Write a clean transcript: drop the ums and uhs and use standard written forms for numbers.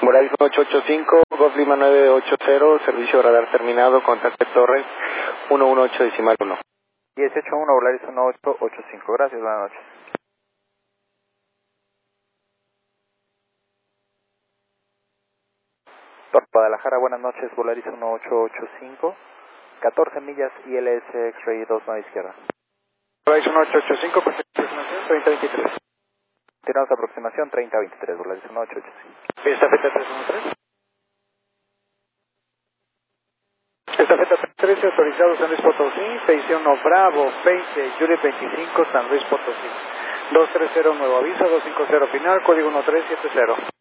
Volaris 1885, Golf Lima 980, servicio radar terminado, contacto Torres 118.1. 1081, Volaris 1885, gracias, buenas noches. Guadalajara, buenas noches, Volaris 1885, 14 millas ILS X-Ray 29 izquierda. Volaris 1885, aproximación 3023. Tiramos aproximación 3023, Volaris 1885. Estafeta 313. Estafeta 313, autorizado San Luis Potosí, 61 Bravo 20, Juliet 25, San Luis Potosí. 230 nuevo aviso, 250 final, código 1370.